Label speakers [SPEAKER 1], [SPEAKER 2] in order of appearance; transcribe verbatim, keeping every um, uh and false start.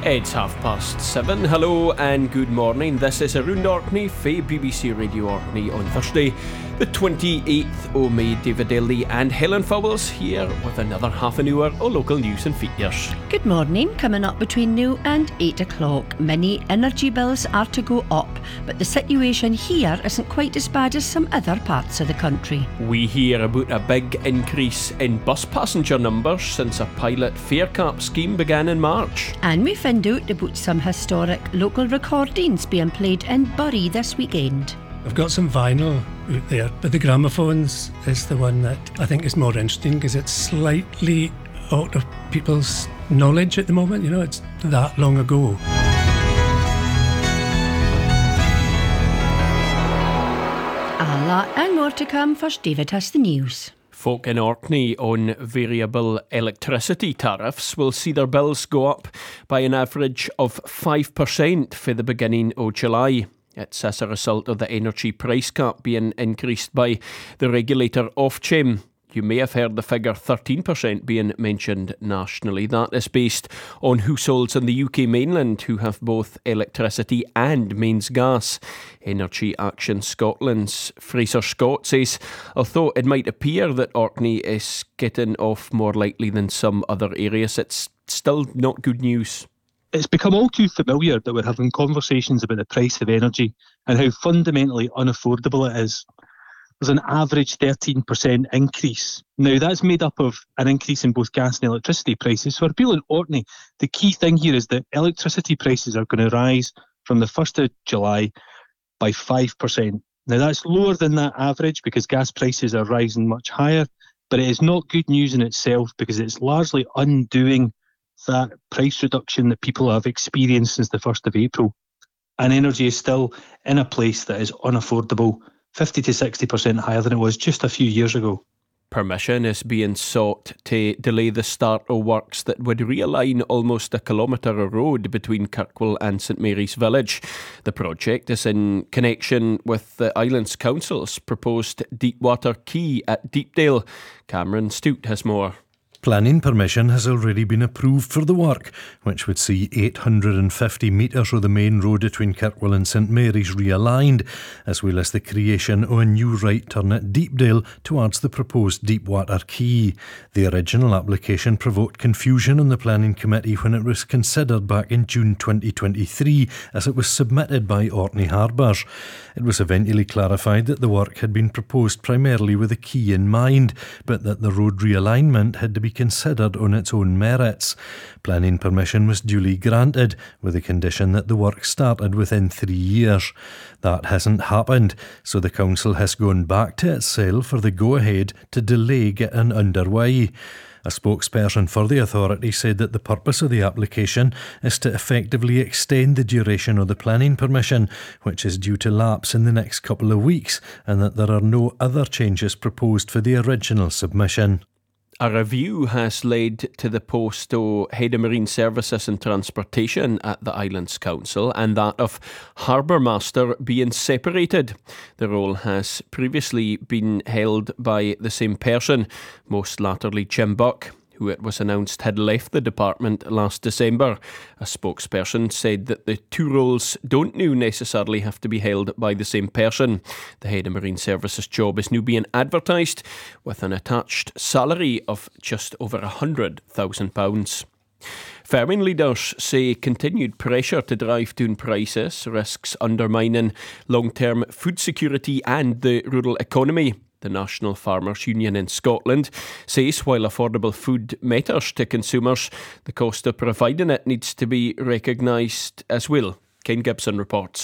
[SPEAKER 1] It's half past seven. Hello and good morning. This is Around Orkney for B B C Radio Orkney on Thursday, the twenty-eighth of May. David Daly and Helen Fowles here with another half an hour of local news and features.
[SPEAKER 2] Good morning. Coming up between now and eight o'clock. Many energy bills are to go up, but the situation here isn't quite as bad as some other parts of the country.
[SPEAKER 1] We hear about a big increase in bus passenger numbers since a pilot fare cap scheme began in March.
[SPEAKER 2] And we find out about some historic local recordings being played in Bury this weekend.
[SPEAKER 3] I've got some vinyl out there, but the gramophones is the one that I think is more interesting because it's slightly out of people's knowledge at the moment. You know, it's that long ago.
[SPEAKER 2] A lot and more to come. First, David has the news.
[SPEAKER 1] Folk in Orkney on variable electricity tariffs will see their bills go up by an average of five percent for the beginning of July. It's as a result of the energy price cap being increased by the regulator Ofgem. You may have heard the figure thirteen percent being mentioned nationally. That is based on households in the U K mainland who have both electricity and mains gas. Energy Action Scotland's Fraser Scott says, although it might appear that Orkney is getting off more lightly than some other areas, it's still not good news.
[SPEAKER 4] It's become all too familiar that we're having conversations about the price of energy and how fundamentally unaffordable it is. There's an average thirteen percent increase. Now, that's made up of an increase in both gas and electricity prices. So for people in Orkney, the key thing here is that electricity prices are going to rise from the first of July by five percent. Now, that's lower than that average because gas prices are rising much higher, but it is not good news in itself because it's largely undoing that price reduction that people have experienced since the first of April. And energy is still in a place that is unaffordable, fifty to sixty percent higher than it was just a few years ago.
[SPEAKER 1] Permission is being sought to delay the start of works that would realign almost a kilometre of road between Kirkwall and St Mary's Village. The project is in connection with the Islands Council's proposed Deepwater Quay at Deepdale. Cameron Stout has more.
[SPEAKER 5] Planning permission has already been approved for the work, which would see eight hundred fifty metres of the main road between Kirkwall and St Mary's realigned, as well as the creation of a new right turn at Deepdale towards the proposed Deepwater Quay. The original application provoked confusion on the Planning Committee when it was considered back in June twenty twenty-three, as it was submitted by Orkney Harbours. It was eventually clarified that the work had been proposed primarily with the quay in mind, but that the road realignment had to be considered on its own merits. Planning permission was duly granted, with the condition that the work started within three years. That hasn't happened, so the council has gone back to itself for the go-ahead to delay getting underway. A spokesperson for the authority said that the purpose of the application is to effectively extend the duration of the planning permission, which is due to lapse in the next couple of weeks, and that there are no other changes proposed for the original submission.
[SPEAKER 1] A review has led to the post of Head of Marine Services and Transportation at the Islands Council and that of Harbour Master being separated. The role has previously been held by the same person, most latterly Jim Buck, who it was announced had left the department last December. A spokesperson said that the two roles don't now necessarily have to be held by the same person. The Head of Marine Services job is now being advertised with an attached salary of just over one hundred thousand pounds. Farming leaders say continued pressure to drive down prices risks undermining long-term food security and the rural economy. The National Farmers Union in Scotland says while affordable food matters to consumers, the cost of providing it needs to be recognised as well. Ken Gibson reports.